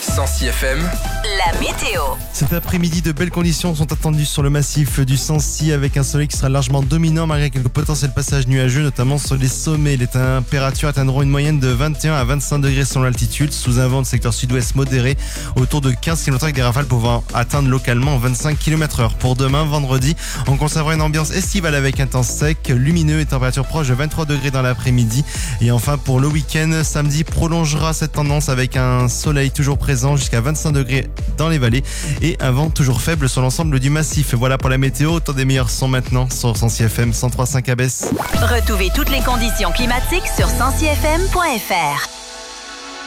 Sancy FM, la météo. Cet après-midi, de belles conditions sont attendues sur le massif du Sancy avec un soleil qui sera largement dominant malgré quelques potentiels passages nuageux, notamment sur les sommets. Les températures atteindront une moyenne de 21 à 25 degrés selon l'altitude, sous un vent de secteur sud-ouest modéré, autour de 15 km avec des rafales pouvant atteindre localement 25 km/h. Pour demain, vendredi, on conservera une ambiance estivale avec un temps sec, lumineux et température proche de 23 degrés dans l'après-midi. Et enfin, pour le week-end, samedi prolongera cette tendance avec un soleil toujours présent jusqu'à 25 degrés dans les vallées et un vent toujours faible sur l'ensemble du massif. Voilà pour la météo. Autant des meilleurs sons maintenant sur Sancy FM 103.5 à Besse. Retrouvez toutes les conditions climatiques sur sancyfm.fr.